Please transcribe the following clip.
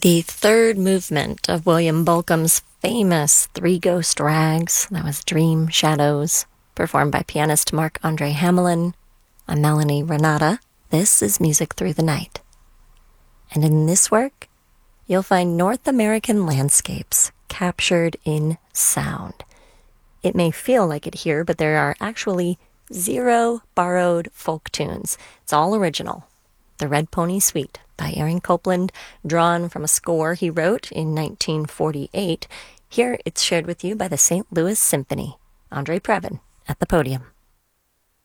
The third movement of William Bolcom's famous Three Ghost Rags, that was Dream Shadows, performed by pianist Marc-Andre Hamelin. I'm Melanie Renata. This is Music Through the Night. And in this work, you'll find North American landscapes captured in sound. It may feel like it here, but there are actually 0 borrowed folk tunes. It's all original. The Red Pony Suite by Aaron Copland, drawn from a score he wrote in 1948. Here it's shared with you by the St. Louis Symphony. Andre Previn at the podium.